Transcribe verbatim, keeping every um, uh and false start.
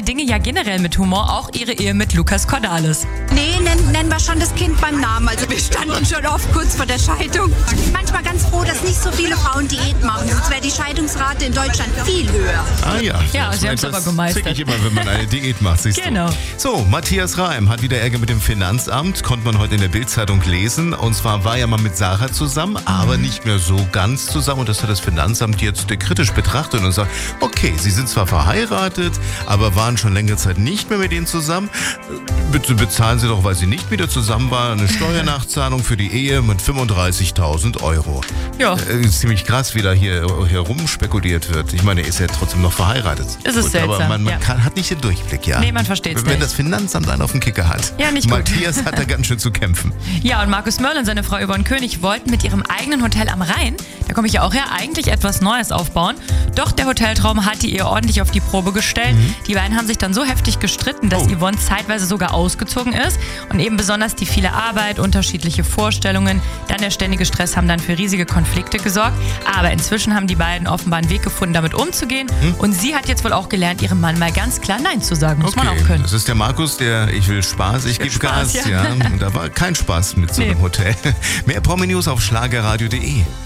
die Dinge ja generell mit Humor, auch ihre Ehe mit Lukas Cordalis. Nee, nennen, nennen wir schon das Kind beim Namen. Also wir standen schon oft kurz vor der Scheidung. Manchmal ganz froh, dass nicht so viele Frauen Diät machen. Sonst wäre die Scheidungsrate in Deutschland viel höher. Ah ja. Ja, sie haben es aber gemeistert. Das ich immer, wenn man eine Diät macht, siehst Genau. du. So, Matthias Reim hat wieder Ärger mit dem Finanzamt. Konnte man heute in der Bild-Zeitung lesen. Und zwar war er mal mit Sarah zusammen, aber nicht mehr so ganz zusammen. Und das hat das Finanzamt jetzt kritisch betrachtet und sagt, okay, sie sind zwar verheiratet, aber waren schon längere Zeit nicht mehr mit ihnen zusammen. Bitte bezahlen Sie doch, weil sie nicht wieder zusammen waren, eine Steuernachzahlung für die Ehe mit fünfunddreißigtausend Euro. Ja. Äh, ziemlich krass, wie da hier herum spekuliert wird. Ich meine, er ist ja trotzdem noch verheiratet. Es ist gut, seltsam, aber man, man ja. kann, hat nicht den Durchblick, ja. Nee, man versteht's Wenn nicht. das Finanzamt einen auf den Kicker hat. Ja, nicht gut. Matthias hat da ganz schön zu kämpfen. Ja, und Markus Mörl und seine Frau Yvonne König wollten mit ihrem eigenen Hotel am Rhein, da komme ich ja auch her, eigentlich etwas Neues aufbauen. Doch der Hoteltraum hat die Ehe ordentlich auf die Probe gestellt. Mhm. Die beiden haben sich dann so heftig gestritten, dass Oh. Yvonne zeitweise sogar ausgezogen ist. Und eben besonders die viele Arbeit, unterschiedliche Vorstellungen, dann der ständige Stress haben dann für riesige Konflikte gesorgt. Aber inzwischen haben die beiden offenbar einen Weg gefunden, damit umzugehen. Mhm. Und sie hat jetzt wohl auch gelernt, ihrem Mann mal ganz klar Nein zu sagen. Muss Okay, man auch können. das ist der Markus, der ich will Spaß, ich, will gebe Spaß, Gas. ja. Ja. Und da war kein Spaß mit so einem Nee. Hotel. Mehr Promi-News auf schlagerradio punkt de.